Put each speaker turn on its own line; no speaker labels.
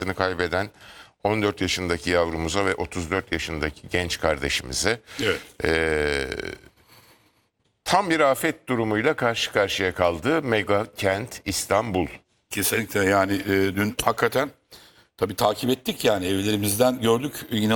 hayatını kaybeden 14 yaşındaki yavrumuza ve 34 yaşındaki genç kardeşimize tam bir afet durumuyla karşı karşıya kaldı mega kent İstanbul.
Kesinlikle yani dün hakikaten tabii takip ettik yani evlerimizden gördük.